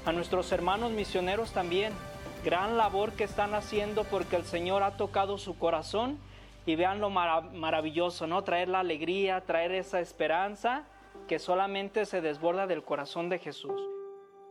A nuestros hermanos misioneros también, gran labor que están haciendo porque el Señor ha tocado su corazón y vean lo maravilloso, ¿no? Traer la alegría, traer esa esperanza que solamente se desborda del corazón de Jesús.